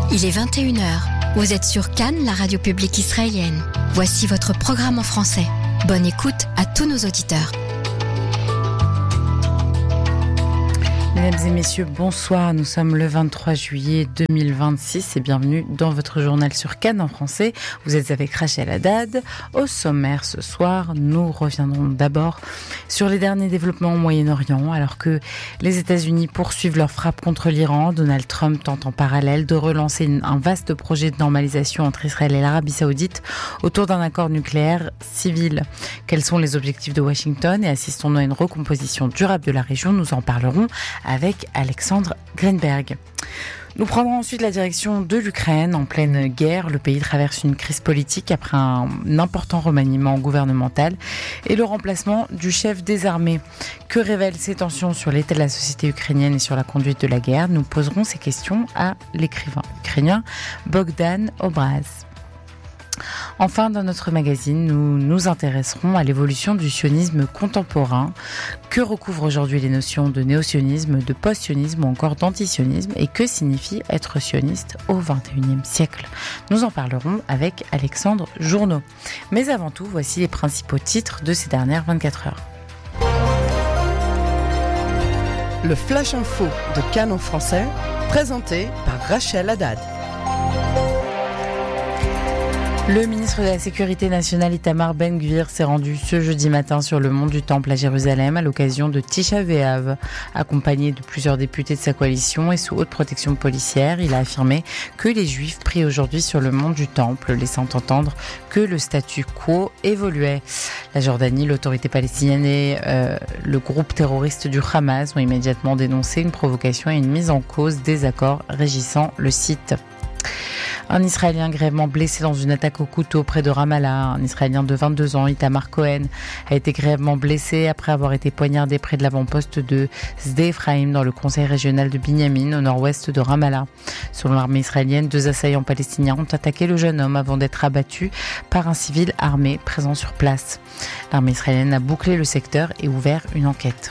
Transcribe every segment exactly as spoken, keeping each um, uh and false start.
Il est vingt et une heures. Vous êtes sur Cannes, la radio publique israélienne. Voici votre programme en français. Bonne écoute à tous nos auditeurs. Mesdames et messieurs, bonsoir. Nous sommes le vingt-trois juillet deux mille vingt-six et bienvenue dans votre journal sur Cannes en français. Vous êtes avec Rachel Haddad. Au sommaire ce soir, nous reviendrons d'abord sur les derniers développements au Moyen-Orient. Alors que les États-Unis poursuivent leur frappe contre l'Iran, Donald Trump tente en parallèle de relancer un vaste projet de normalisation entre Israël et l'Arabie Saoudite autour d'un accord nucléaire civil. Quels sont les objectifs de Washington et assistons-nous à une recomposition durable de la région? Nous en parlerons avec Alexandre Greenberg. Nous prendrons ensuite la direction de l'Ukraine. En pleine guerre, le pays traverse une crise politique après un important remaniement gouvernemental et le remplacement du chef des armées. Que révèlent ces tensions sur l'état de la société ukrainienne et sur la conduite de la guerre? Nous poserons ces questions à l'écrivain ukrainien Bogdan Obraz. Enfin, dans notre magazine, nous nous intéresserons à l'évolution du sionisme contemporain. Que recouvrent aujourd'hui les notions de néo-sionisme, de post-sionisme ou encore d'anti-sionisme et que signifie être sioniste au vingt et unième siècle? Nous en parlerons avec Alexandre Journeau. Mais avant tout, voici les principaux titres de ces dernières vingt-quatre heures. Le Flash Info de Cannes en français, présenté par Rachel Haddad. Le ministre de la Sécurité nationale Itamar Ben-Gvir s'est rendu ce jeudi matin sur le mont du Temple à Jérusalem à l'occasion de Tisha B'Av. Accompagné de plusieurs députés de sa coalition et sous haute protection policière, il a affirmé que les Juifs prient aujourd'hui sur le mont du Temple, laissant entendre que le statu quo évoluait. La Jordanie, l'autorité palestinienne et euh, le groupe terroriste du Hamas ont immédiatement dénoncé une provocation et une mise en cause des accords régissant le site. Un Israélien grièvement blessé dans une attaque au couteau près de Ramallah. Un Israélien de vingt-deux ans, Itamar Cohen, a été grièvement blessé après avoir été poignardé près de l'avant-poste de Sde Ephraim dans le conseil régional de Binyamin, au nord-ouest de Ramallah. Selon l'armée israélienne, deux assaillants palestiniens ont attaqué le jeune homme avant d'être abattus par un civil armé présent sur place. L'armée israélienne a bouclé le secteur et ouvert une enquête.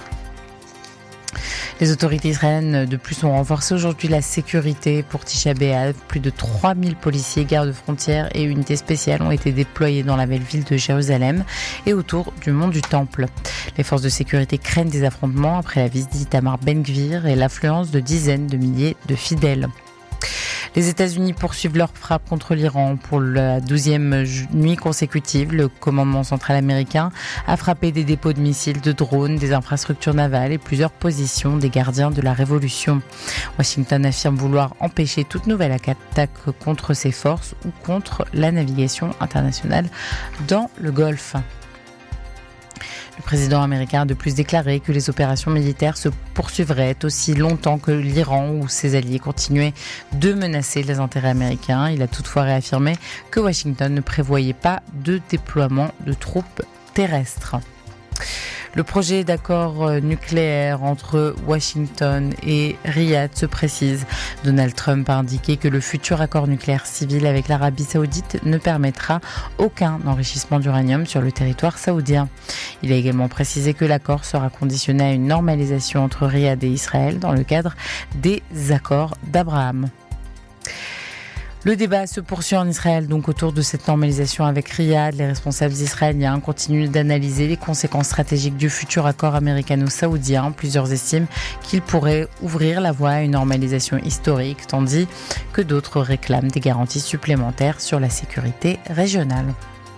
Les autorités israéliennes de plus ont renforcé aujourd'hui la sécurité pour Tisha B'Av. Plus de trois mille policiers, gardes frontières et unités spéciales ont été déployés dans la belle ville de Jérusalem et autour du mont du Temple. Les forces de sécurité craignent des affrontements après la visite d'Itamar Ben-Gvir et l'affluence de dizaines de milliers de fidèles. Les États-Unis poursuivent leur frappe contre l'Iran. Pour la douzième nuit consécutive, le commandement central américain a frappé des dépôts de missiles, de drones, des infrastructures navales et plusieurs positions des gardiens de la révolution. Washington affirme vouloir empêcher toute nouvelle attaque contre ses forces ou contre la navigation internationale dans le Golfe. Le président américain a de plus déclaré que les opérations militaires se poursuivraient aussi longtemps que l'Iran ou ses alliés continuaient de menacer les intérêts américains. Il a toutefois réaffirmé que Washington ne prévoyait pas de déploiement de troupes terrestres. Le projet d'accord nucléaire entre Washington et Riyad se précise. Donald Trump a indiqué que le futur accord nucléaire civil avec l'Arabie Saoudite ne permettra aucun enrichissement d'uranium sur le territoire saoudien. Il a également précisé que l'accord sera conditionné à une normalisation entre Riyad et Israël dans le cadre des accords d'Abraham. Le débat se poursuit en Israël donc autour de cette normalisation avec Riyad. Les responsables israéliens continuent d'analyser les conséquences stratégiques du futur accord américano-saoudien. Plusieurs estiment qu'il pourrait ouvrir la voie à une normalisation historique, tandis que d'autres réclament des garanties supplémentaires sur la sécurité régionale.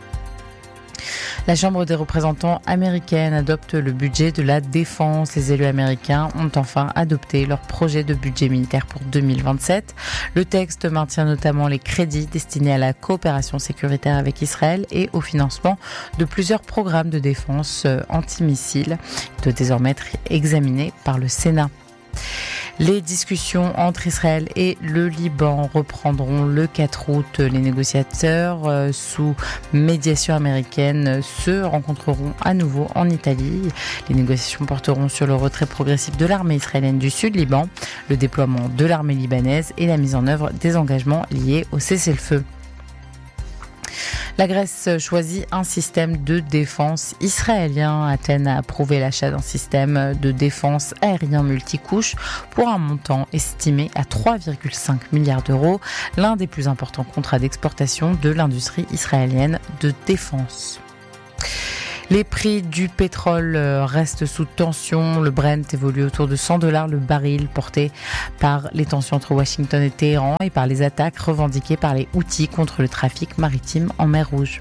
La Chambre des représentants américaine adopte le budget de la défense. Les élus américains ont enfin adopté leur projet de budget militaire pour deux mille vingt-sept. Le texte maintient notamment les crédits destinés à la coopération sécuritaire avec Israël et au financement de plusieurs programmes de défense antimissiles. Il doit désormais être examiné par le Sénat. Les discussions entre Israël et le Liban reprendront le quatre août. Les négociateurs, euh, sous médiation américaine, se rencontreront à nouveau en Italie. Les négociations porteront sur le retrait progressif de l'armée israélienne du Sud-Liban, le déploiement de l'armée libanaise et la mise en œuvre des engagements liés au cessez-le-feu. La Grèce choisit un système de défense israélien. Athènes a approuvé l'achat d'un système de défense aérien multicouche pour un montant estimé à trois virgule cinq milliards d'euros, l'un des plus importants contrats d'exportation de l'industrie israélienne de défense. Les prix du pétrole restent sous tension. Le Brent évolue autour de cent dollars le baril, porté par les tensions entre Washington et Téhéran et par les attaques revendiquées par les Houthis contre le trafic maritime en mer Rouge.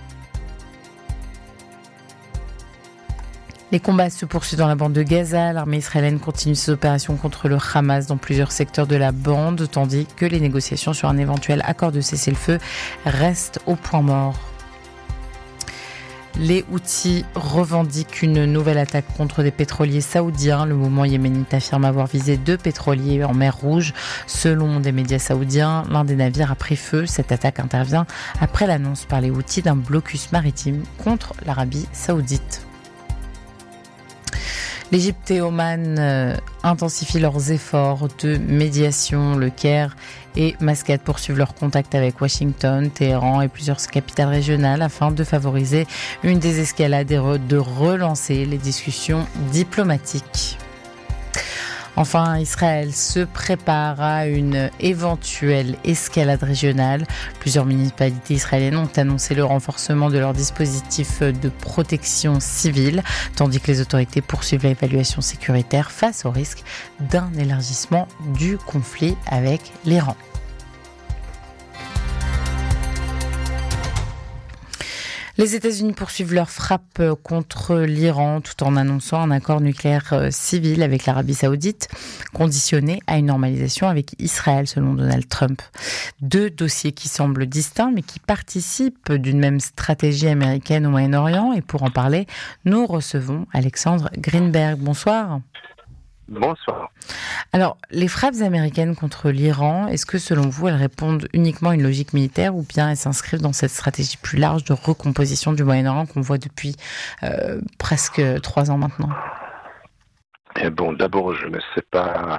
Les combats se poursuivent dans la bande de Gaza. L'armée israélienne continue ses opérations contre le Hamas dans plusieurs secteurs de la bande, tandis que les négociations sur un éventuel accord de cessez-le-feu restent au point mort. Les Houthis revendiquent une nouvelle attaque contre des pétroliers saoudiens. Le mouvement yéménite affirme avoir visé deux pétroliers en mer Rouge. Selon des médias saoudiens, l'un des navires a pris feu. Cette attaque intervient après l'annonce par les Houthis d'un blocus maritime contre l'Arabie saoudite. L'Égypte et Oman euh, intensifient leurs efforts de médiation. Le Caire et Mascate poursuivent leurs contacts avec Washington, Téhéran et plusieurs capitales régionales afin de favoriser une désescalade et de relancer les discussions diplomatiques. Enfin, Israël se prépare à une éventuelle escalade régionale. Plusieurs municipalités israéliennes ont annoncé le renforcement de leur dispositif de protection civile, tandis que les autorités poursuivent l'évaluation sécuritaire face au risque d'un élargissement du conflit avec l'Iran. Les États-Unis poursuivent leur frappe contre l'Iran tout en annonçant un accord nucléaire civil avec l'Arabie saoudite, conditionné à une normalisation avec Israël, selon Donald Trump. Deux dossiers qui semblent distincts, mais qui participent d'une même stratégie américaine au Moyen-Orient. Et pour en parler, nous recevons Alexandre Greenberg. Bonsoir. Bonsoir. Alors, les frappes américaines contre l'Iran, est-ce que selon vous, elles répondent uniquement à une logique militaire ou bien elles s'inscrivent dans cette stratégie plus large de recomposition du Moyen-Orient qu'on voit depuis euh, presque trois ans maintenant ? Eh bon, d'abord, je ne sais pas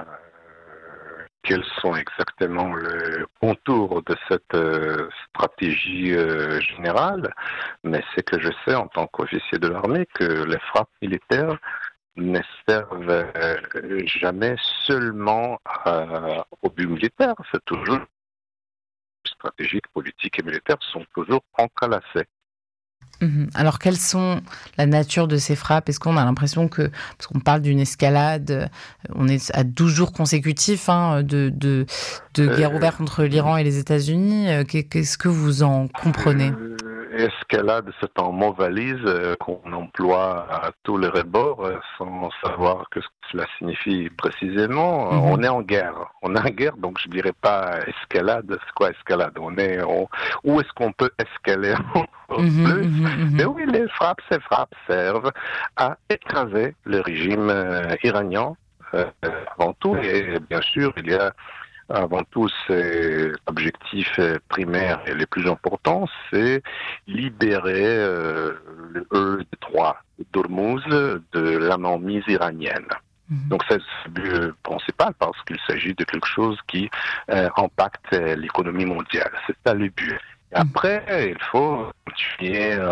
quels sont exactement les contours de cette euh, stratégie euh, générale, mais c'est que je sais en tant qu'officier de l'armée que les frappes militaires ne servent euh, jamais seulement euh, au but militaire, c'est toujours stratégiques, politiques et militaires sont toujours encalassés. Mmh. Alors, quelles sont la nature de ces frappes ? Est-ce qu'on a l'impression que, parce qu'on parle d'une escalade, on est à douze jours consécutifs hein, de, de, de guerre euh, ouverte entre l'Iran et les États-Unis, qu'est-ce que vous en comprenez ? euh, Escalade, c'est un mot valise euh, qu'on emploie à tous les rebords euh, sans savoir que cela signifie précisément. Mmh. On est en guerre. On est en guerre, donc je dirais pas escalade. C'est quoi escalade ? On est on... Où est-ce qu'on peut escaler Mmh, plus. mmh, mmh. Mais oui, les frappes, ces frappes servent à écraser le régime euh, iranien euh, avant tout. Et bien sûr, il y a avant tout ces objectifs primaires et les plus importants, c'est libérer euh, le détroit d'Ormuz de la mainmise iranienne. Mmh. Donc c'est le but principal parce qu'il s'agit de quelque chose qui euh, impacte l'économie mondiale. C'est ça le but. Après, il faut continuer euh,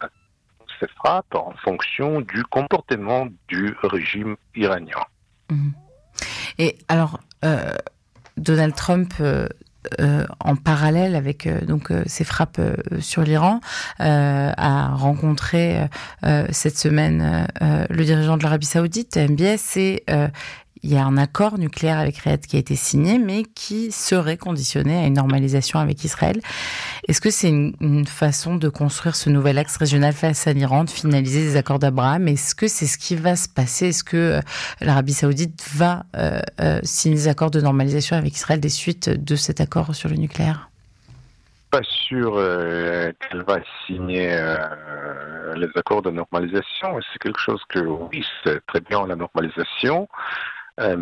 ces frappes en fonction du comportement du régime iranien. Mmh. Et alors, euh, Donald Trump, euh, euh, en parallèle avec euh, donc euh, ces frappes euh, sur l'Iran, euh, a rencontré euh, cette semaine euh, le dirigeant de l'Arabie Saoudite, M B S, et euh, il y a un accord nucléaire avec Riyad qui a été signé, mais qui serait conditionné à une normalisation avec Israël. Est-ce que c'est une, une façon de construire ce nouvel axe régional face à l'Iran, de finaliser les accords d'Abraham ? Est-ce que c'est ce qui va se passer ? Est-ce que euh, l'Arabie Saoudite va euh, euh, signer des accords de normalisation avec Israël des suites de cet accord sur le nucléaire ? Pas sûr euh, qu'elle va signer euh, les accords de normalisation. C'est quelque chose que, oui, c'est très bien la normalisation, euh,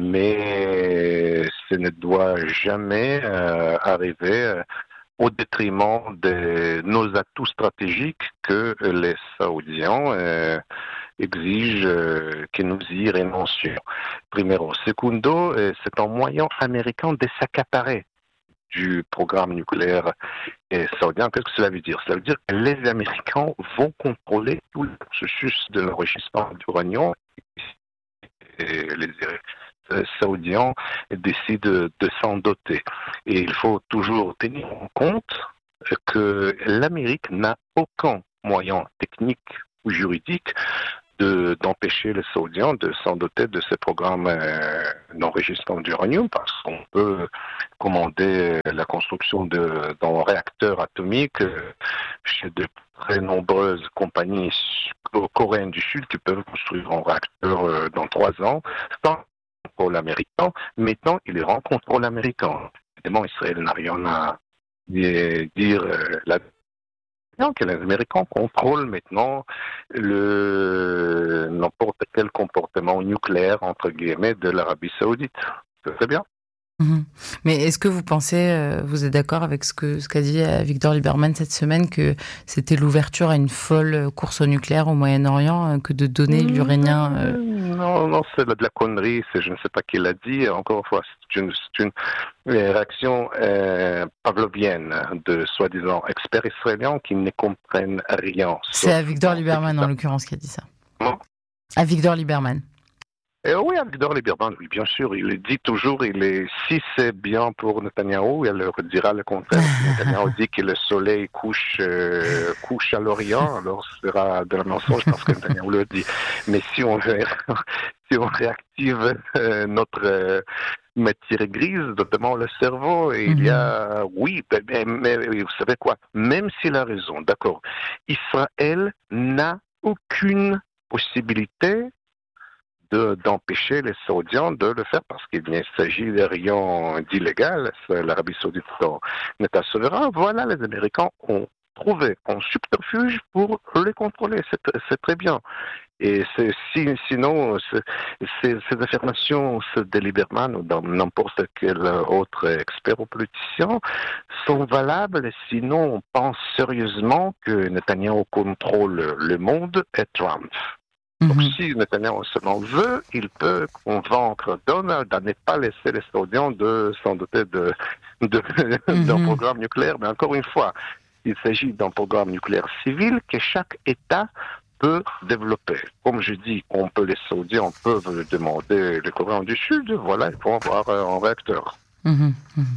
mais ce ne doit jamais euh, arriver euh, au détriment de nos atouts stratégiques que les Saoudiens euh, exigent euh, que nous y renoncions. Primero. Secundo, euh, c'est un moyen américain de s'accaparer du programme nucléaire saoudien. Qu'est-ce que cela veut dire? Cela veut dire que les Américains vont contrôler tout le processus de l'enrichissement d'uranium et les Saoudiens décident de s'en doter. Et il faut toujours tenir en compte que l'Amérique n'a aucun moyen technique ou juridique de, d'empêcher les Saoudiens de s'en doter de ces programmes euh, d'enrichissement d'uranium, parce qu'on peut commander la construction de, d'un réacteur atomique euh, chez de très nombreuses compagnies coréennes du Sud qui peuvent construire un réacteur euh, dans trois ans sans contrôle américain. Maintenant, il est en contrôle américain. Évidemment, Israël n'a rien à dire euh, là que les Américains contrôlent maintenant le n'importe quel comportement nucléaire entre guillemets de l'Arabie Saoudite. C'est très bien. Mmh. Mais est-ce que vous pensez, vous êtes d'accord avec ce que ce qu'a dit Victor Lieberman cette semaine, que c'était l'ouverture à une folle course au nucléaire au Moyen-Orient que de donner l'uranien euh... Non, non, c'est de la connerie. C'est, je ne sais pas qui l'a dit. Encore une fois, c'est une, c'est une réaction euh, pavlovienne de soi-disant experts israéliens qui ne comprennent rien. C'est à Victor Lieberman en l'occurrence qui a dit ça. Non. À Victor Lieberman. Et oui, à Victor Lieberman, oui, bien sûr, il dit toujours, il est, si c'est bien pour Netanyahou, il leur dira le contraire. Netanyahou dit que le soleil couche, euh, couche à l'Orient, alors ce sera de la mensonge parce que Netanyahou le dit. Mais si on, si on réactive euh, notre euh, matière grise, notamment le cerveau, et mm-hmm. il y a, oui, mais, mais, mais vous savez quoi, même s'il a raison, d'accord, Israël n'a aucune possibilité De, d'empêcher les Saoudiens de le faire parce qu'il ne s'agit de rien d'illégal. C'est l'Arabie Saoudite est un État souverain. Voilà, les Américains ont trouvé un subterfuge pour les contrôler. C'est, c'est très bien. Et c'est, si, sinon, c'est, c'est, ces affirmations de Lieberman ou dans n'importe quel autre expert ou politicien sont valables. Sinon, on pense sérieusement que Netanyahou contrôle le monde et Trump. Donc, mm-hmm. si Netanyahou seulement veut, il peut convaincre Donald à ne pas laisser les Saoudiens de s'en doter de, de, mm-hmm. d'un programme nucléaire. Mais encore une fois, il s'agit d'un programme nucléaire civil que chaque État peut développer. Comme je dis, on peut, les Saoudiens peuvent demander les Coréens du Sud, voilà, ils vont avoir un réacteur. Mm-hmm.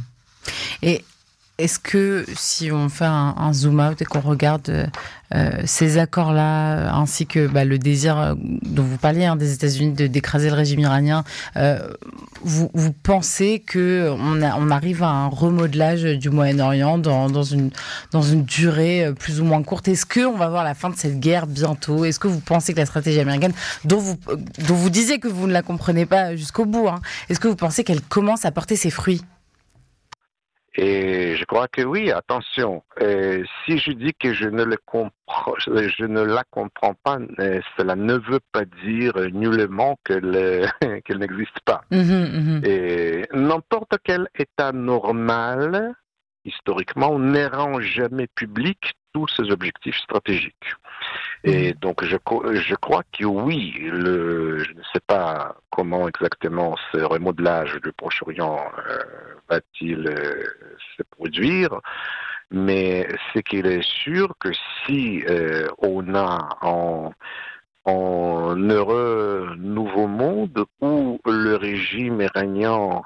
Et est-ce que si on fait un, un zoom out et qu'on regarde euh, ces accords-là, ainsi que bah, le désir dont vous parliez hein, des États-Unis de d'écraser le régime iranien, euh, vous, vous pensez que on, a, on arrive à un remodelage du Moyen-Orient dans, dans une dans une durée plus ou moins courte? Est-ce que on va voir la fin de cette guerre bientôt? Est-ce que vous pensez que la stratégie américaine, dont vous dont vous disiez que vous ne la comprenez pas jusqu'au bout, hein, est-ce que vous pensez qu'elle commence à porter ses fruits? Et je crois que oui, attention. Euh, si je dis que je ne le comprends, je ne la comprends pas, euh, cela ne veut pas dire nullement qu'elle, qu'elle n'existe pas. Mmh, mmh. Et n'importe quel État normal, historiquement, ne rend jamais public tous ses objectifs stratégiques. Et donc, je, je crois que oui, le, je ne sais pas comment exactement ce remodelage du Proche-Orient euh, va-t-il euh, se produire, mais c'est qu'il est sûr que si euh, on a en, en heureux nouveau monde où le régime iranien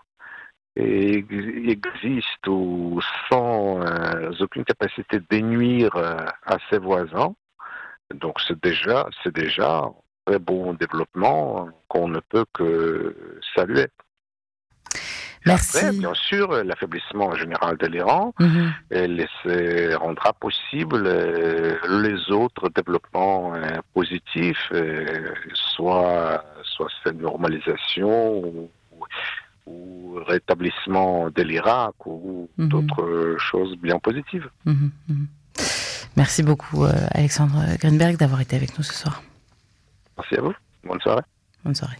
existe ou sans euh, aucune capacité de nuire euh, à ses voisins, donc c'est déjà, c'est déjà un très bon développement qu'on ne peut que saluer. Merci. Après, bien sûr, l'affaiblissement général de l'Iran mm-hmm. rendra possible euh, les autres développements euh, positifs, euh, soit, soit cette normalisation ou, ou rétablissement de l'Irak ou mm-hmm. d'autres choses bien positives. Mm-hmm. Merci beaucoup, euh, Alexandre Greenberg, d'avoir été avec nous ce soir. Merci à vous. Bonne soirée. Bonne soirée.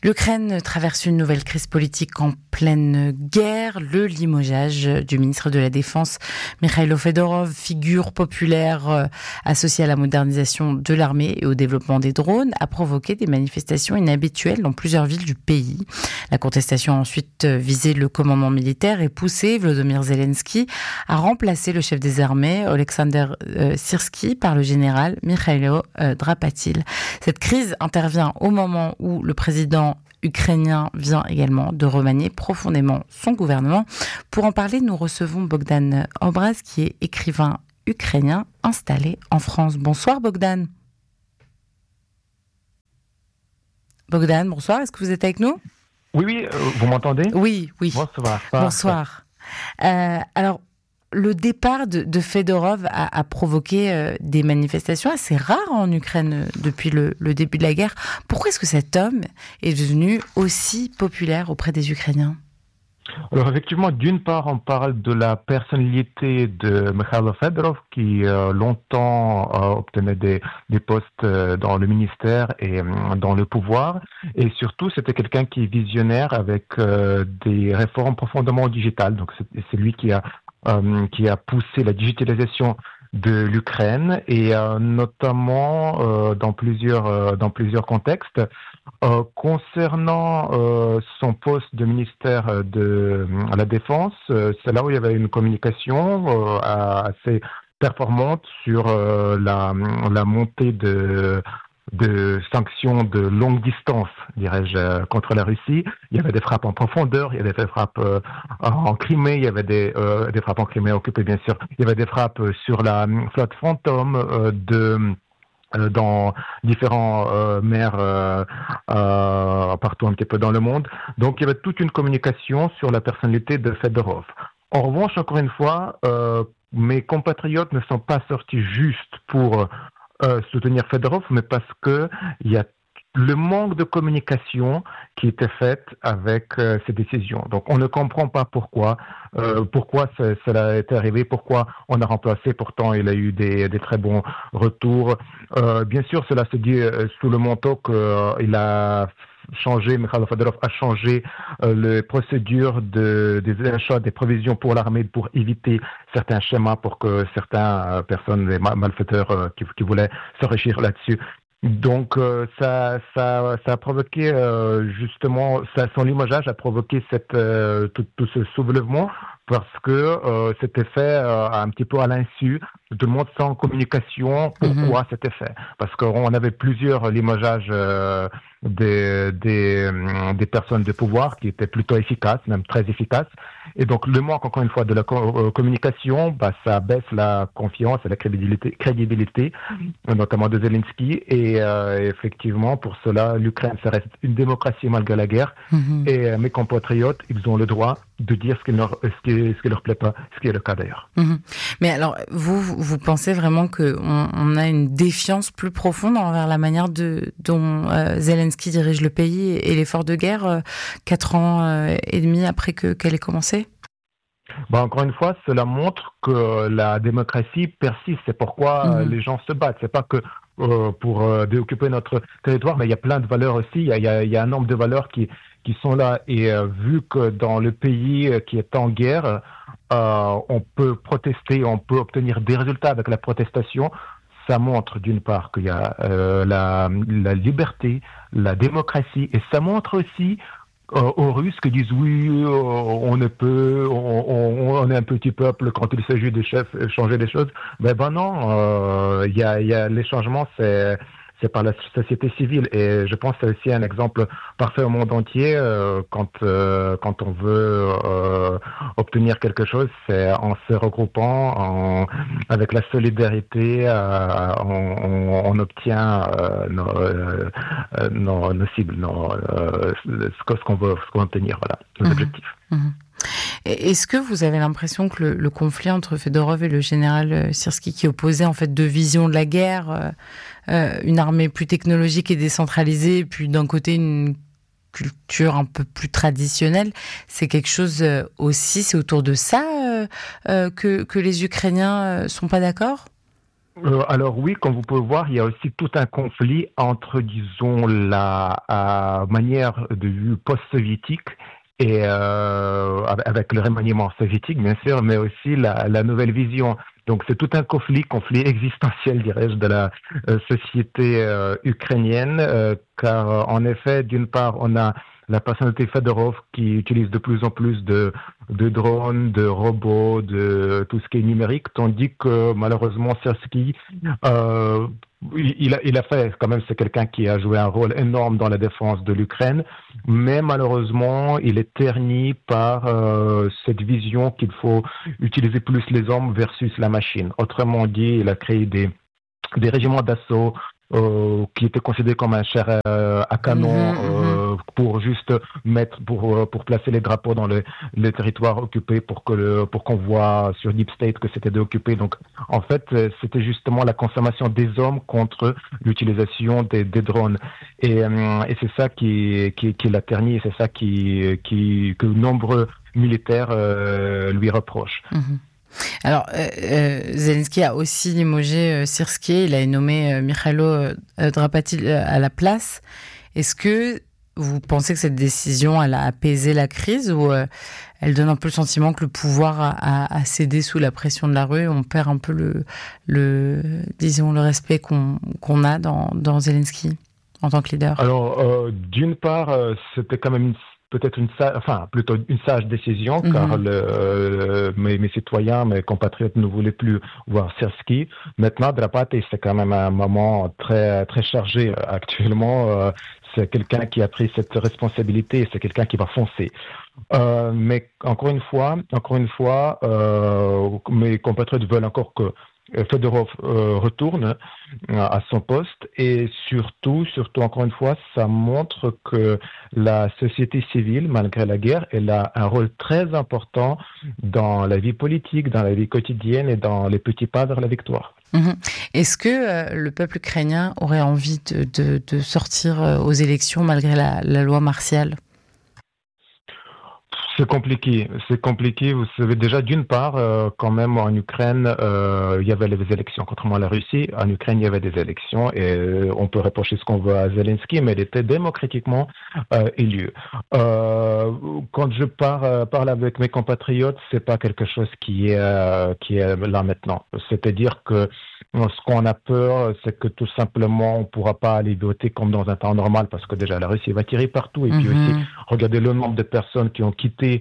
L'Ukraine traverse une nouvelle crise politique en pleine guerre. Le limogeage du ministre de la Défense, Mikhailo Fedorov, figure populaire euh, associée à la modernisation de l'armée et au développement des drones, a provoqué des manifestations inhabituelles dans plusieurs villes du pays. La contestation a ensuite visé le commandement militaire et poussé Volodymyr Zelensky à remplacer le chef des armées, Oleksandr euh, Syrski, par le général Mikhailo euh, Drapatil. Cette crise intervient au moment où le président ukrainien vient également de remanier profondément son gouvernement. Pour en parler, nous recevons Bogdan Obraz, qui est écrivain ukrainien installé en France. Bonsoir Bogdan. Bogdan, bonsoir, est-ce que vous êtes avec nous ? Oui, oui, vous m'entendez ? Oui, oui. Bonsoir. Bonsoir. Euh, alors, le départ de, de Fedorov a, a provoqué euh, des manifestations assez rares en Ukraine euh, depuis le, le début de la guerre. Pourquoi est-ce que cet homme est devenu aussi populaire auprès des Ukrainiens ? Alors effectivement, d'une part, on parle de la personnalité de Mikhailo Fedorov qui euh, longtemps euh, obtenait des, des postes euh, dans le ministère et euh, dans le pouvoir. Et surtout, c'était quelqu'un qui est visionnaire avec euh, des réformes profondément digitales. Donc c'est, c'est lui qui a Euh, qui a poussé la digitalisation de l'Ukraine et euh, notamment euh, dans plusieurs euh, dans plusieurs contextes. Euh, concernant euh, son poste de ministère de à la Défense, euh, c'est là où il y avait une communication euh, assez performante sur euh, la la montée de de sanctions de longue distance, dirais-je, contre la Russie. Il y avait des frappes en profondeur, il y avait des frappes euh, en Crimée, il y avait des, euh, des frappes en Crimée occupée, bien sûr. Il y avait des frappes sur la flotte fantôme euh, de euh, dans différents euh, mers euh, euh, partout un petit peu dans le monde. Donc il y avait toute une communication sur la personnalité de Fedorov. En revanche, encore une fois, euh, mes compatriotes ne sont pas sortis juste pour Euh, soutenir Fedorov, mais parce que il y a le manque de communication qui était faite avec euh, ces décisions. Donc on ne comprend pas pourquoi, euh, pourquoi ça, cela est arrivé, pourquoi on a remplacé. Pourtant, il a eu des, des très bons retours. Euh, bien sûr, cela se dit euh, sous le manteau qu'il euh, a changé, Mikhailo Fedorov a changé euh, les procédures de, des achats, des provisions pour l'armée pour éviter certains schémas pour que certaines euh, personnes, les malfaiteurs euh, qui, qui voulaient s'enrichir là-dessus. Donc euh, ça, ça, ça a provoqué euh, justement, ça, son limogeage a provoqué cette, euh, tout, tout ce soulèvement parce que euh, c'était fait euh, un petit peu à l'insu de tout le monde sans communication. Pourquoi mm-hmm. c'était fait ? Parce qu'on avait plusieurs limogeages euh, des, des, des personnes de pouvoir qui étaient plutôt efficaces, même très efficaces. Et donc le manque, encore une fois, de la co- communication, bah, ça baisse la confiance et la crédibilité, crédibilité mm-hmm. notamment de Zelensky. Et euh, effectivement, pour cela, l'Ukraine, ça reste une démocratie malgré la guerre. Mm-hmm. Et euh, mes compatriotes, ils ont le droit de dire ce qui leur, ce qui, ce qui leur plaît pas, ce qui est le cas d'ailleurs. Mmh. Mais alors, vous, vous pensez vraiment qu'on on a une défiance plus profonde envers la manière de, dont euh, Zelensky dirige le pays et l'effort de guerre euh, quatre ans euh, et demi après que, qu'elle ait commencé ? Bah, encore une fois, cela montre que la démocratie persiste. C'est pourquoi mmh. les gens se battent. C'est pas que euh, pour euh, déoccuper notre territoire, mais il y a plein de valeurs aussi. Il y a, il y a, il y a un nombre de valeurs qui qui sont là. Et euh, vu que dans le pays qui est en guerre, euh, on peut protester, on peut obtenir des résultats avec la protestation, ça montre d'une part qu'il y a euh, la, la liberté, la démocratie, et ça montre aussi euh, aux Russes qui disent oui, euh, on ne peut, on, on, on est un petit peuple quand il s'agit de chef, changer des choses. Ben, ben non, il euh, y a, y a les changements, c'est c'est par la société civile. Et je pense que c'est aussi un exemple parfait au monde entier. Euh, quand, euh, quand on veut euh, obtenir quelque chose, c'est en se regroupant, en, avec la solidarité, euh, on, on, on obtient euh, nos, euh, nos, nos cibles, nos, euh, ce qu'on veut, ce qu'on veut obtenir, voilà, nos mmh. objectifs. Mmh. Est-ce que vous avez l'impression que le, le conflit entre Fedorov et le général Syrski, qui opposait en fait deux visions de la guerre, euh, une armée plus technologique et décentralisée, et puis d'un côté une culture un peu plus traditionnelle, c'est quelque chose aussi, c'est autour de ça euh, euh, que, que les Ukrainiens euh, sont pas d'accord ? Euh, alors oui, comme vous pouvez voir, il y a aussi tout un conflit entre, disons, la euh, manière de vue post-soviétique et euh, avec le remaniement soviétique, bien sûr, mais aussi la, la nouvelle vision. Donc c'est tout un conflit, conflit existentiel, dirais-je, de la euh, société euh, ukrainienne, euh, car euh, en effet, d'une part, on a la personnalité Fedorov qui utilise de plus en plus de, de drones, de robots, de tout ce qui est numérique, tandis que malheureusement Syrskyi, euh, il, a, il a fait, quand même, c'est quelqu'un qui a joué un rôle énorme dans la défense de l'Ukraine, mais malheureusement, il est terni par euh, cette vision qu'il faut utiliser plus les hommes versus la machine. Autrement dit, il a créé des, des régiments d'assaut Euh, qui était considéré comme un chair euh, à canon mmh, euh, mmh. pour juste mettre pour pour placer les drapeaux dans le, les territoires occupés pour que le, pour qu'on voit sur Deep State que c'était occupé. Donc en fait c'était justement la consommation des hommes contre l'utilisation des, des drones et, euh, et c'est ça qui qui qui l'a terni et c'est ça qui qui que nombreux militaires euh, lui reprochent. Mmh. Alors, euh, euh, Zelensky a aussi limogé euh, Syrskyi, il a nommé euh, Mikhailo euh, Drapati euh, à la place. Est-ce que vous pensez que cette décision, elle a apaisé la crise ou euh, elle donne un peu le sentiment que le pouvoir a, a, a cédé sous la pression de la rue et on perd un peu le, le disons, le respect qu'on, qu'on a dans, dans Zelensky en tant que leader? Alors, euh, d'une part, euh, c'était quand même une peut-être une sage, enfin plutôt une sage décision, mmh. car le, euh, mes, mes citoyens, mes compatriotes ne voulaient plus voir Syrskyi. Maintenant, Drapati, c'est quand même un moment très très chargé actuellement. Euh, c'est quelqu'un qui a pris cette responsabilité, c'est quelqu'un qui va foncer. Euh, mais encore une fois, encore une fois, euh, mes compatriotes veulent encore que Fedorov euh, retourne à son poste et surtout, surtout encore une fois, ça montre que la société civile, malgré la guerre, elle a un rôle très important dans la vie politique, dans la vie quotidienne et dans les petits pas vers la victoire. Mmh. Est-ce que euh, le peuple ukrainien aurait envie de, de, de sortir aux élections malgré la, la loi martiale ? C'est compliqué, c'est compliqué. Vous savez déjà, d'une part, euh, quand même en Ukraine, euh, il y avait les élections, contrairement à la Russie. En Ukraine, il y avait des élections et euh, on peut reprocher ce qu'on veut à Zelensky, mais il était démocratiquement euh, élu. Euh, quand je pars, euh, parle avec mes compatriotes, c'est pas quelque chose qui est euh, qui est là maintenant. C'est-à-dire que ce qu'on a peur, c'est que tout simplement, on pourra pas aller voter comme dans un temps normal, parce que déjà la Russie va tirer partout et mm-hmm. puis aussi, regardez le nombre de personnes qui ont quitté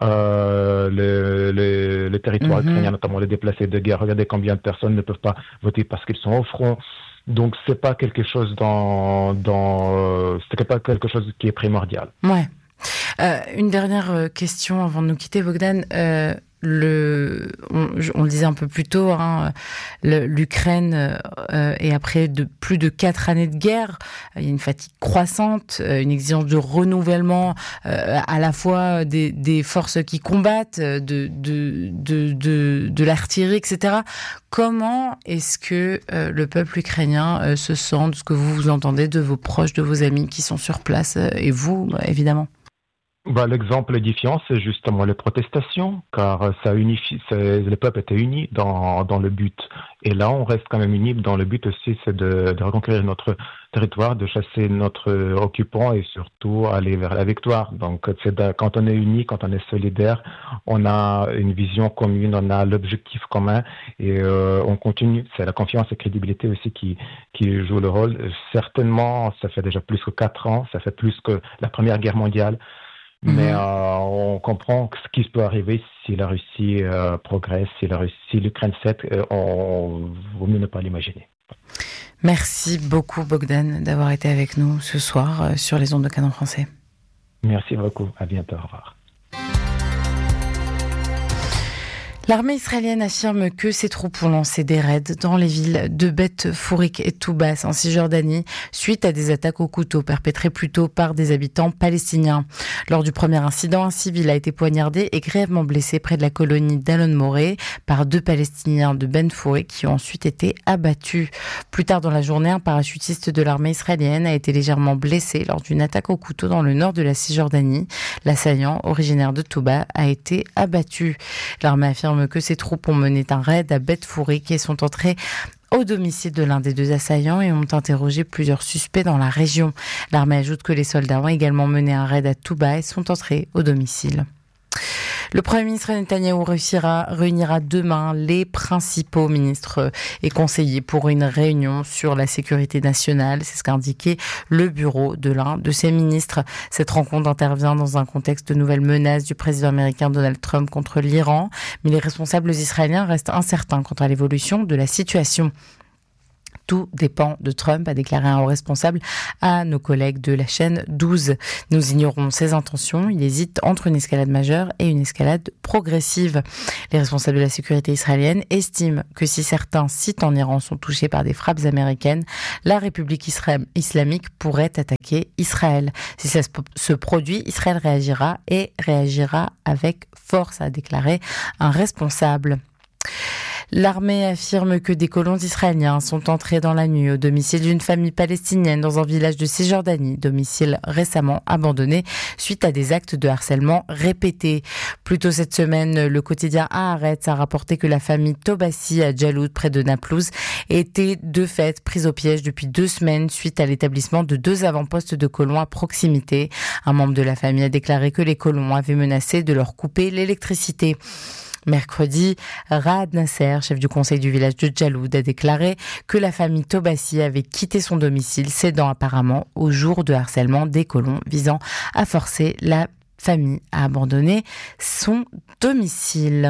euh, le, le, le territoire mm-hmm. ukrainien, notamment les déplacés de guerre. Regardez combien de personnes ne peuvent pas voter parce qu'ils sont au front. Donc c'est pas quelque chose dans dans euh, c'est pas quelque chose qui est primordial. Ouais. Euh, une dernière question avant de nous quitter, Bogdan. Euh, le, on, on le disait un peu plus tôt, hein, le, l'Ukraine euh, est après de plus de quatre années de guerre. Il y a une fatigue croissante, une exigence de renouvellement euh, à la fois des, des forces qui combattent, de de de de, de l'artillerie, et cetera. Comment est-ce que euh, le peuple ukrainien euh, se sent de ce que vous vous entendez de vos proches, de vos amis qui sont sur place euh, et vous, évidemment? Bah, l'exemple édifiant, c'est justement les protestations, car ça unifie, c'est, les peuples étaient unis dans, dans le but. Et là, on reste quand même unis dans le but aussi, c'est de, de reconquérir notre territoire, de chasser notre occupant et surtout aller vers la victoire. Donc, c'est de, quand on est unis, quand on est solidaire, on a une vision commune, on a l'objectif commun et euh, on continue. C'est la confiance et la crédibilité aussi qui, qui joue le rôle. Certainement, ça fait déjà plus que quatre ans, ça fait plus que la Première Guerre mondiale. Mais mmh. euh, on comprend ce qui peut arriver si la Russie euh, progresse, si, la Russie, si l'Ukraine cède, euh, on vaut mieux ne pas l'imaginer. Merci beaucoup Bogdan d'avoir été avec nous ce soir euh, sur les ondes de Canon Français. Merci beaucoup, à bientôt, au revoir. L'armée israélienne affirme que ses troupes ont lancé des raids dans les villes de Beth Fourik et Toubas en Cisjordanie suite à des attaques au couteau perpétrées plus tôt par des habitants palestiniens. Lors du premier incident, un civil a été poignardé et grièvement blessé près de la colonie d'Alon Moré par deux Palestiniens de Ben Fourik qui ont ensuite été abattus. Plus tard dans la journée, un parachutiste de l'armée israélienne a été légèrement blessé lors d'une attaque au couteau dans le nord de la Cisjordanie. L'assaillant, originaire de Touba, a été abattu. L'armée affirme que ses troupes ont mené un raid à Beth Fourik et sont entrées au domicile de l'un des deux assaillants et ont interrogé plusieurs suspects dans la région. L'armée ajoute que les soldats ont également mené un raid à Touba et sont entrés au domicile. Le Premier ministre Netanyahou réussira, réunira demain les principaux ministres et conseillers pour une réunion sur la sécurité nationale. C'est ce qu'a indiqué le bureau de l'un de ses ministres. Cette rencontre intervient dans un contexte de nouvelles menaces du président américain Donald Trump contre l'Iran. Mais les responsables israéliens restent incertains quant à l'évolution de la situation. Tout dépend de Trump, a déclaré un haut responsable à nos collègues de la chaîne douze. Nous ignorons ses intentions. Il hésite entre une escalade majeure et une escalade progressive. Les responsables de la sécurité israélienne estiment que si certains sites en Iran sont touchés par des frappes américaines, la République islamique pourrait attaquer Israël. Si ça se produit, Israël réagira et réagira avec force, a déclaré un responsable. L'armée affirme que des colons israéliens sont entrés dans la nuit au domicile d'une famille palestinienne dans un village de Cisjordanie, domicile récemment abandonné suite à des actes de harcèlement répétés. Plus tôt cette semaine, le quotidien Haaretz a rapporté que la famille Tobassi à Jaloud, près de Naplouse, était de fait prise au piège depuis deux semaines suite à l'établissement de deux avant-postes de colons à proximité. Un membre de la famille a déclaré que les colons avaient menacé de leur couper l'électricité. Mercredi, Raad Nasser, chef du conseil du village de Jaloud, a déclaré que la famille Tobassi avait quitté son domicile, cédant apparemment au jour de harcèlement des colons visant à forcer la famille à abandonner son domicile.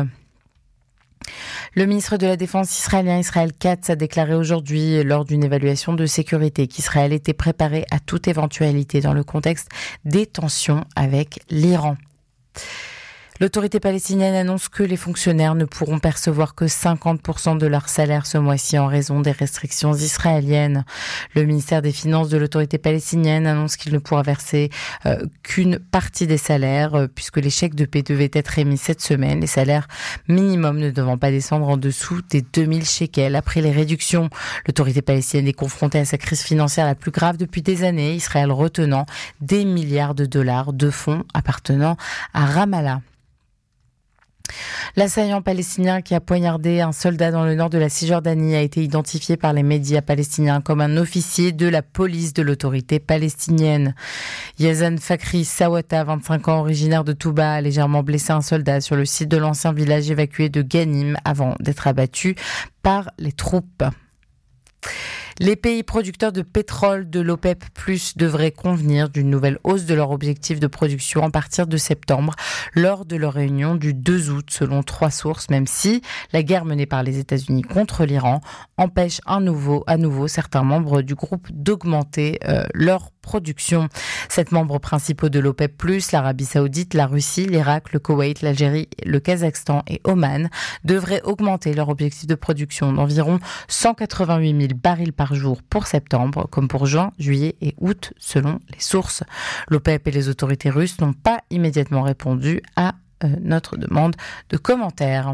Le ministre de la Défense israélien Israël Katz a déclaré aujourd'hui lors d'une évaluation de sécurité qu'Israël était préparé à toute éventualité dans le contexte des tensions avec l'Iran. L'autorité palestinienne annonce que les fonctionnaires ne pourront percevoir que cinquante pour cent de leur salaire ce mois-ci en raison des restrictions israéliennes. Le ministère des Finances de l'autorité palestinienne annonce qu'il ne pourra verser euh, qu'une partie des salaires euh, puisque les chèques de paie devaient être émis cette semaine, les salaires minimums ne devant pas descendre en dessous des deux mille shekels après les réductions. L'autorité palestinienne est confrontée à sa crise financière la plus grave depuis des années, Israël retenant des milliards de dollars de fonds appartenant à Ramallah. L'assaillant palestinien qui a poignardé un soldat dans le nord de la Cisjordanie a été identifié par les médias palestiniens comme un officier de la police de l'autorité palestinienne. Yazan Fakri Sawata, vingt-cinq ans, originaire de Touba, a légèrement blessé un soldat sur le site de l'ancien village évacué de Ghanim avant d'être abattu par les troupes. Les pays producteurs de pétrole de l'OPEP plus, devraient convenir d'une nouvelle hausse de leur objectif de production à partir de septembre lors de leur réunion du deux août, selon trois sources, même si la guerre menée par les États-Unis contre l'Iran empêche à nouveau, à nouveau certains membres du groupe d'augmenter euh, leur production. Sept membres principaux de l'OPEP plus, l'Arabie Saoudite, la Russie, l'Irak, le Koweït, l'Algérie, le Kazakhstan et Oman, devraient augmenter leur objectif de production d'environ cent quatre-vingt-huit mille barils par jour pour septembre, comme pour juin, juillet et août, selon les sources. L'OPEP et les autorités russes n'ont pas immédiatement répondu à euh, notre demande de commentaires.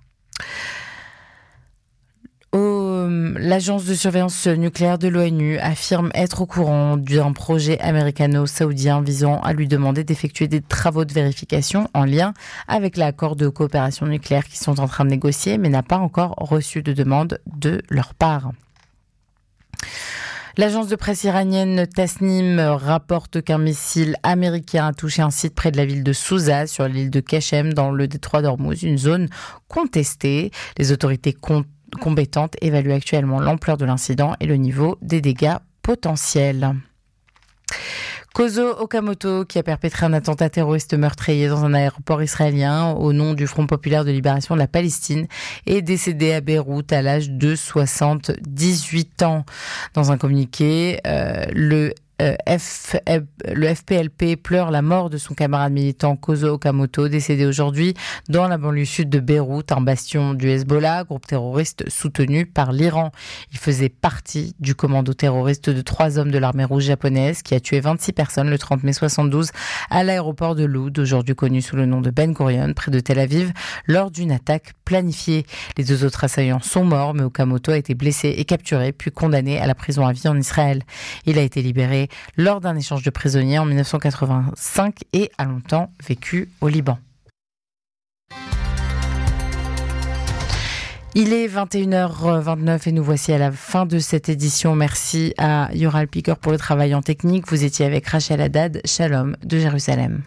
Au, l'agence de surveillance nucléaire de l'ONU affirme être au courant d'un projet américano-saoudien visant à lui demander d'effectuer des travaux de vérification en lien avec l'accord de coopération nucléaire qu'ils sont en train de négocier, mais n'a pas encore reçu de demande de leur part. L'agence de presse iranienne Tasnim rapporte qu'un missile américain a touché un site près de la ville de Sousa, sur l'île de Kachem, dans le détroit d'Ormuz, une zone contestée. Les autorités comptent compétentes évalue actuellement l'ampleur de l'incident et le niveau des dégâts potentiels. Kozo Okamoto, qui a perpétré un attentat terroriste meurtrier dans un aéroport israélien au nom du Front populaire de libération de la Palestine, est décédé à Beyrouth à l'âge de soixante-dix-huit ans. Dans un communiqué, euh, le Euh, F, le F P L P pleure la mort de son camarade militant Kozo Okamoto, décédé aujourd'hui dans la banlieue sud de Beyrouth, un bastion du Hezbollah, groupe terroriste soutenu par l'Iran. Il faisait partie du commando terroriste de trois hommes de l'armée rouge japonaise qui a tué vingt-six personnes le trente mai soixante-douze à l'aéroport de Loud, aujourd'hui connu sous le nom de Ben Gurion, près de Tel Aviv, lors d'une attaque planifiée. Les deux autres assaillants sont morts, mais Okamoto a été blessé et capturé, puis condamné à la prison à vie en Israël. Il a été libéré lors d'un échange de prisonniers en dix-neuf cent quatre-vingt-cinq et a longtemps vécu au Liban. Il est vingt et une heures vingt-neuf et nous voici à la fin de cette édition. Merci à Yoral Picker pour le travail en technique. Vous étiez avec Rachel Haddad, Shalom de Jérusalem.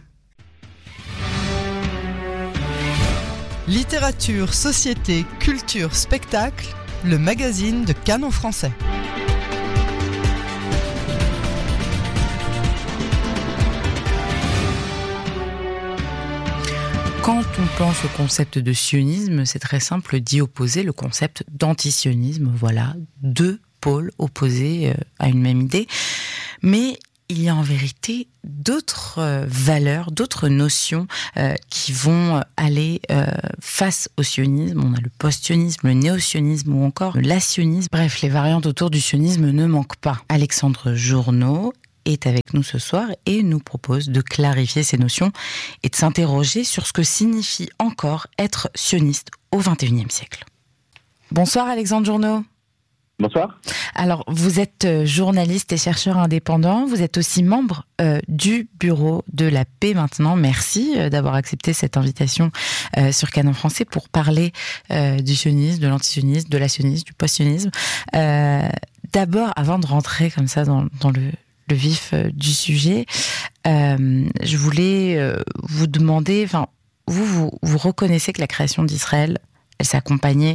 Littérature, société, culture, spectacle, le magazine de Cannes en français. Quand on pense au concept de sionisme, c'est très simple d'y opposer le concept d'antisionisme. Voilà, deux pôles opposés à une même idée. Mais il y a en vérité d'autres euh, valeurs, d'autres notions euh, qui vont aller euh, face au sionisme. On a le post-sionisme, le néo-sionisme ou encore l'asionisme. Bref, les variantes autour du sionisme ne manquent pas. Alexandre Journeau est avec nous ce soir et nous propose de clarifier ces notions et de s'interroger sur ce que signifie encore être sioniste au vingt et unième siècle. Bonsoir Alexandre Journeau. Bonsoir. Alors, vous êtes journaliste et chercheur indépendant. Vous êtes aussi membre euh, du Bureau de la paix maintenant. Merci euh, d'avoir accepté cette invitation euh, sur Cannes en français pour parler euh, du sionisme, de l'antisionisme, de l'asionisme, du post-sionisme. Euh, d'abord, avant de rentrer comme ça dans, dans le, le vif euh, du sujet, euh, je voulais euh, vous demander, enfin, vous, vous, vous reconnaissez que la création d'Israël, elle s'est accompagnée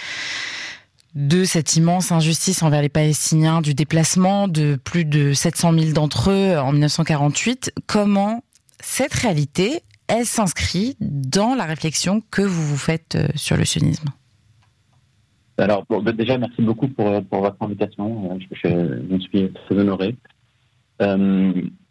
de cette immense injustice envers les Palestiniens, du déplacement de plus de sept cent mille d'entre eux en dix-neuf cent quarante-huit. Comment cette réalité, elle s'inscrit dans la réflexion que vous vous faites sur le sionisme? Alors, bon, déjà, merci beaucoup pour, pour votre invitation. Je, je, je suis très honoré. Euh,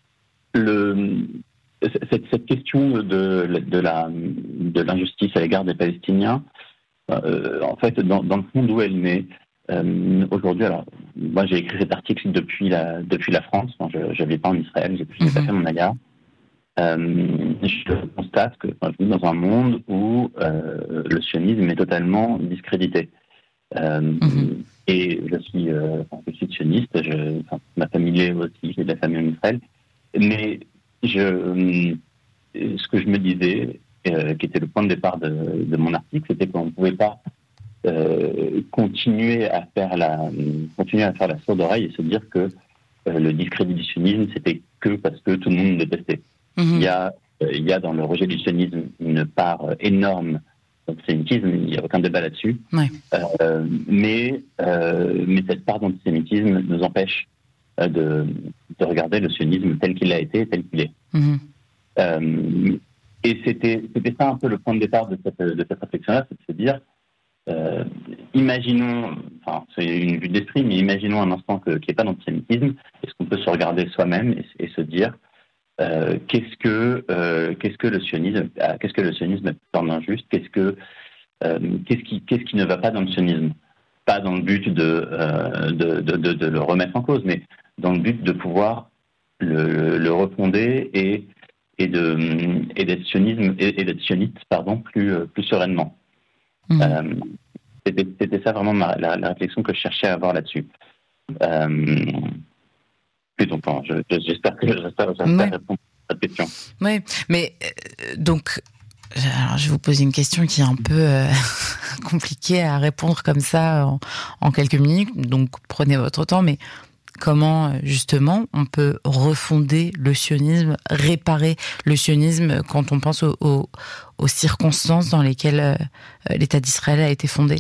le, cette, cette question de, de, la, de l'injustice à l'égard des Palestiniens, Euh, en fait, dans, dans le fond d'où elle naît, euh, aujourd'hui, alors, moi j'ai écrit cet article depuis la, depuis la France, enfin, je n'avais pas en Israël, j'ai, j'ai pas fait mon alia. Euh, je constate que enfin, je vis dans un monde où euh, le sionisme est totalement discrédité. Euh, mm-hmm. Et je suis, euh, enfin, je suis sioniste, je, enfin, ma famille est aussi, j'ai de la famille en Israël, mais je, euh, ce que je me disais, Euh, qui était le point de départ de, de mon article, c'était qu'on ne pouvait pas euh, continuer à faire la continuer à faire la sourde oreille et se dire que euh, le discrédit du sionisme c'était que parce que tout le monde le détestait. Mm-hmm. Il y a euh, il y a dans le rejet du sionisme une part énorme d'antisémitisme, il n'y a aucun débat là-dessus. Ouais. Euh, mais euh, mais cette part d'antisémitisme nous empêche euh, de de regarder le sionisme tel qu'il a été, tel qu'il est. Mm-hmm. Euh, Et c'était, c'était ça un peu le point de départ de cette, de cette réflexion-là, c'est de se dire, euh, imaginons, enfin c'est une vue d'esprit, mais imaginons un instant que, qu'il n'y ait pas d'antisémitisme, est-ce qu'on peut se regarder soi-même et, et se dire, euh, qu'est-ce que, euh, qu'est-ce que le sionisme, ah, qu'est-ce que le sionisme est en injuste, qu'est-ce que, euh, qu'est-ce qui, qu'est-ce qui ne va pas dans le sionisme, pas dans le but de, euh, de, de, de, de le remettre en cause, mais dans le but de pouvoir le, le refonder et et de et d'être sionisme et, et d'être sioniste pardon plus plus sereinement. Mmh. Euh, c'était c'était ça vraiment ma, la, la réflexion que je cherchais à avoir là-dessus. Euh, puis donc bon, je, j'espère que j'espère, j'espère ouais. répondre à cette question. Oui, mais euh, donc alors je vais vous poser une question qui est un peu euh, compliquée à répondre comme ça en, en quelques minutes. Donc prenez votre temps, mais comment, justement, on peut refonder le sionisme, réparer le sionisme quand on pense aux, aux, aux circonstances dans lesquelles euh, l'État d'Israël a été fondé?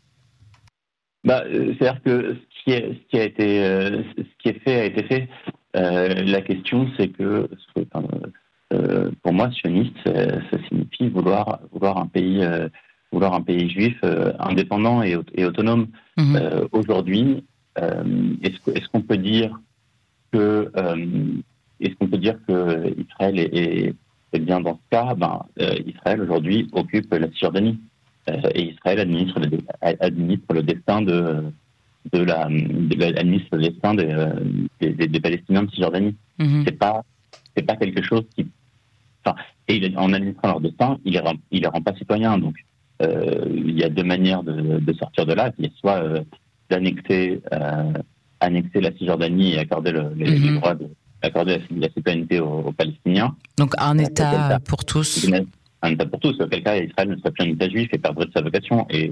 Bah, c'est-à-dire que ce qui, est, ce qui a été, euh, ce qui est fait a été fait. Euh, la question, c'est que, enfin, euh, pour moi, sioniste, ça, ça signifie vouloir, vouloir un pays, euh, vouloir un pays juif euh, indépendant et, et autonome. Mm-hmm. Euh, aujourd'hui. Euh, est-ce, que, est-ce qu'on peut dire que euh, est-ce qu'on peut dire que Israël est, est, est bien dans ce cas? Ben, euh, Israël aujourd'hui occupe la Cisjordanie euh, et Israël administre le, administre le destin de de la, de la administre le destin des, des, des, des Palestiniens de Cisjordanie. Mm-hmm. C'est pas c'est pas quelque chose qui enfin et en administrant leur destin, il les rend, il les rend pas citoyens. Donc euh, il y a deux manières de, de sortir de là. Il y a soit euh, d'annexer, euh, annexer la Cisjordanie et accorder le, les, mm-hmm. les droits de, accorder la, la citoyenneté aux, aux Palestiniens. Donc un État cas, pour tous. Un État pour tous. Auquel cas, Israël ne serait plus un État juif et perdrait de sa vocation. Et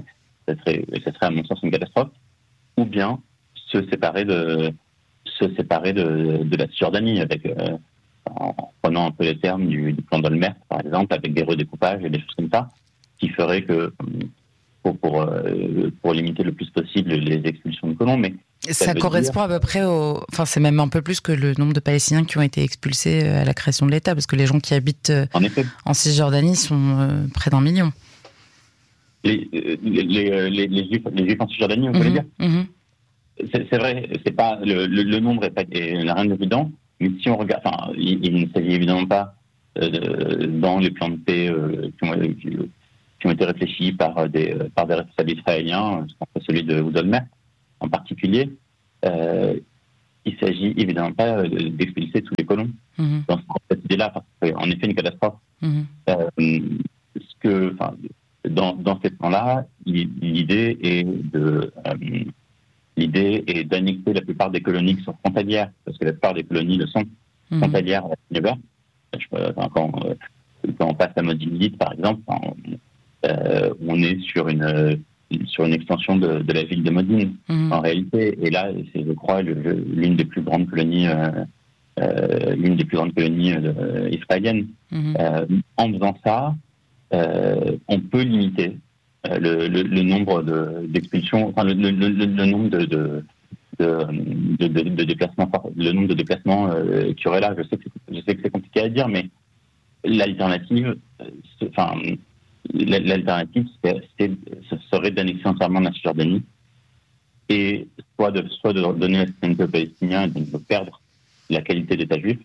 ça serait, ça serait à mon sens une catastrophe, ou bien se séparer de, se séparer de, de la Cisjordanie, avec, euh, en prenant un peu les termes du, du plan d'Olmert, par exemple, avec des redécoupages et des choses comme ça, qui ferait que, pour, pour, euh, pour limiter le plus possible les expulsions de colons, mais ça, ça correspond dire... à peu près au... Enfin, c'est même un peu plus que le nombre de Palestiniens qui ont été expulsés à la création de l'État, parce que les gens qui habitent en, en Cisjordanie sont euh, près d'un million. Les, les, les, les, les, juifs, les juifs en Cisjordanie, vous mmh, voulez dire mmh. c'est, c'est vrai, c'est pas, le, le, le nombre n'a rien d'évident, mais si on regarde... Enfin, il, il ne s'agit évidemment pas euh, dans les plans de paix euh, qui, ont, qui, qui ont été réfléchis par des, par des responsables israéliens, celui de Olmert en particulier, euh, il ne s'agit évidemment pas d'expulser tous les colons mmh. dans cette idée-là, parce que c'est en effet une catastrophe. Mmh. Euh, ce que, enfin, dans, dans ces plans-là, l'idée est de euh, l'idée est d'annexer la plupart des colonies qui sont frontalières, parce que la plupart des colonies le sont mmh. frontalières à l'univers. Enfin, quand, quand on passe à Modin, par exemple, on, euh, on est sur une sur une extension de, de la ville de Modin, mmh. en réalité. Et là, c'est, je crois, le, le, l'une des plus grandes colonies, euh, euh, l'une des plus grandes colonies euh, israéliennes. Mmh. Euh, en faisant ça, euh, on peut limiter euh, le, le, le nombre de, d'expulsions, enfin, le, le, le, le nombre de, de, de, de, de, de déplacements, le nombre de déplacements euh, qu'il y aurait là. Je sais que c'est, je sais que c'est compliqué à dire, mais l'alternative, enfin, l'alternative, c'est, c'est, ce serait d'annexer entièrement la Cisjordanie et soit de, soit de donner la citoyenneté aux Palestiniens et donc de perdre la qualité d'État juif,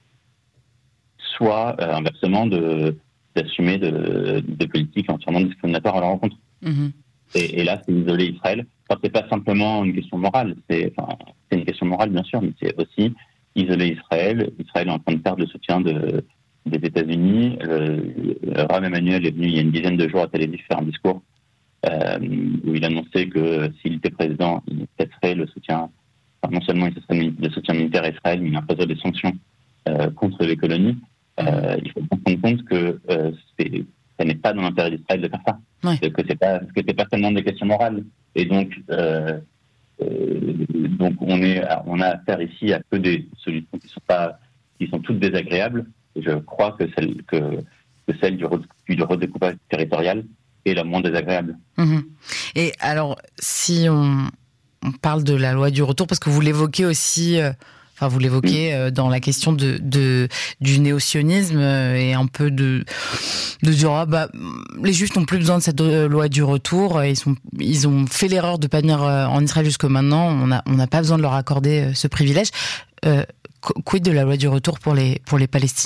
soit euh, inversement de, d'assumer de, des politiques entièrement discriminatoires à leur rencontre. Mmh. Et, et là, c'est isoler Israël. Enfin, c'est pas simplement une question morale, c'est, enfin, c'est une question morale bien sûr, mais c'est aussi isoler Israël. Israël est en train de perdre le soutien de des États-Unis. Le Rahm Emanuel est venu il y a une dizaine de jours à Tel Aviv faire un discours euh, où il annonçait que s'il était président, il cesserait le soutien, enfin, non seulement il cesserait le soutien militaire à Israël, mais il imposerait des sanctions euh, contre les colonies. Euh, il faut prendre compte que euh, c'est, ça n'est pas dans l'intérêt d'Israël de faire ça, ouais. que c'est pas, que c'est pas seulement des questions morales. Et donc, euh, euh, donc on est, on a affaire ici à que des solutions qui sont pas, qui sont toutes désagréables. Je crois que celle, que, que celle du, du redécoupage territorial est la moins désagréable. Mmh. Et alors, si on, on parle de la loi du retour, parce que vous l'évoquez aussi, euh, enfin vous l'évoquez mmh. euh, dans la question de, de, du néo-sionisme euh, et un peu de, de dire ah, bah, les Juifs n'ont plus besoin de cette loi du retour, ils, sont, ils ont fait l'erreur de ne pas venir en Israël jusque maintenant, on n'a on n'a pas besoin de leur accorder ce privilège. Euh, Quid de la loi du retour pour les, pour les Palestiniens ?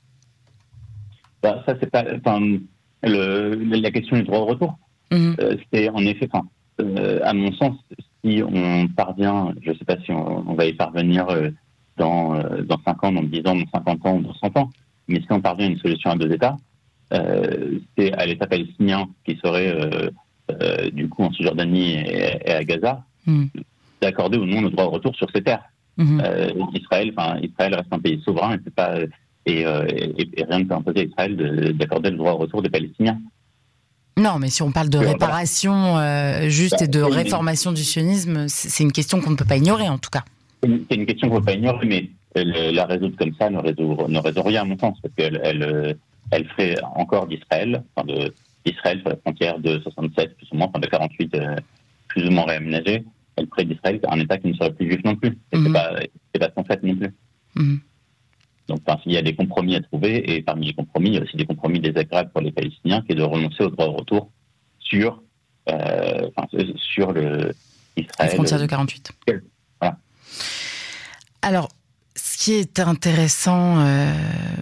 Ben, ça, c'est pas. Enfin, le, la question du droit au retour, mmh. euh, c'est en effet, enfin, euh, à mon sens, si on parvient, je ne sais pas si on, on va y parvenir euh, dans, euh, dans cinq ans, dans dix ans, dans cinquante ans ou dans cent ans, mais si on parvient à une solution à deux États, euh, c'est à l'État palestinien qui serait, euh, euh, du coup, en Cisjordanie et, et à Gaza, mmh. d'accorder ou non le droit au retour sur ces terres. Mmh. Euh, Israël, enfin, Israël reste un pays souverain et, c'est pas, et, euh, et, et rien ne peut imposer à Israël de, d'accorder le droit au retour des Palestiniens. Non, mais si on parle de réparation euh, juste bah, et de réformation du sionisme, c'est une question qu'on ne peut pas ignorer en tout cas. C'est une, c'est une question qu'on ne peut pas ignorer, mais elle, la résoudre comme ça ne résout, ne résout rien à mon sens, parce qu'elle elle, elle ferait encore d'Israël, enfin de, d'Israël sur la frontière de soixante-sept plus ou moins, enfin de quarante-huit euh, plus ou moins réaménagée. Elle ferait d'Israël un État qui ne serait plus juif non plus. Et mmh. c'est pas, c'est pas son fait non plus. Mmh. Donc, enfin, il y a des compromis à trouver, et parmi les compromis, il y a aussi des compromis désagréables pour les Palestiniens, qui est de renoncer au droit au retour sur, euh, enfin, sur le Israël. La frontière de quarante-huit. Voilà. Alors, ce qui est intéressant euh,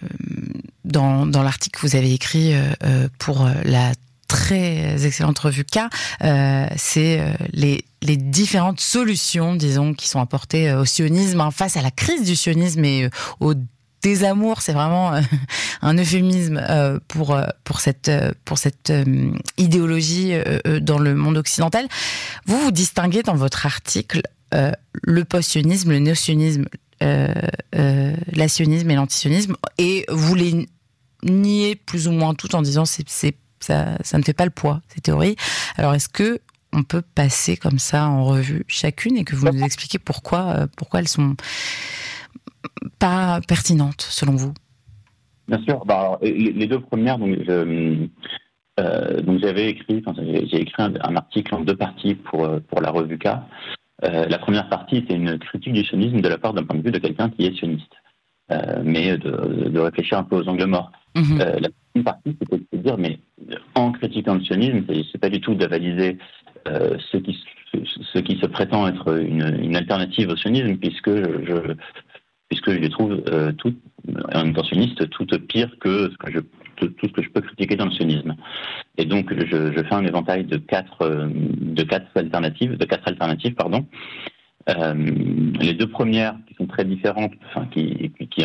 dans, dans l'article que vous avez écrit euh, pour la très excellente revue K, euh, c'est euh, les, les différentes solutions, disons, qui sont apportées euh, au sionisme, hein, face à la crise du sionisme et euh, au désamour. C'est vraiment euh, un euphémisme euh, pour, euh, pour cette, euh, pour cette euh, idéologie euh, dans le monde occidental. Vous, vous distinguez dans votre article euh, le post-sionisme, le néo-sionisme, euh, euh, l'asionisme et l'antisionisme, et vous les niez plus ou moins tout en disant c'est, c'est ça, ça ne fait pas le poids, ces théories. Alors, est-ce que on peut passer comme ça en revue chacune et que vous nous expliquiez pourquoi, pourquoi elles sont pas pertinentes, selon vous? Bien sûr. Bah, alors, les deux premières, donc, je, euh, donc j'avais écrit, enfin, j'ai écrit un, un article en deux parties pour pour la revue K. Euh, la première partie était une critique du sionisme de la part d'un point de vue de quelqu'un qui est sioniste, euh, mais de, de réfléchir un peu aux angles morts. Mmh. Euh, la deuxième partie, c'était de dire, mais en critiquant le sionisme, c'est, c'est pas du tout d'avaliser euh, ce qui ce qui se prétend être une, une alternative au sionisme, puisque je, je puisque je les trouve euh, toutes, en étant sioniste, toutes pires que ce que je tout, tout ce que je peux critiquer dans le sionisme. Et donc, je, je fais un éventail de quatre, euh, de quatre alternatives, de quatre alternatives, pardon. Euh, les deux premières, qui sont très différentes, enfin, qui, qui,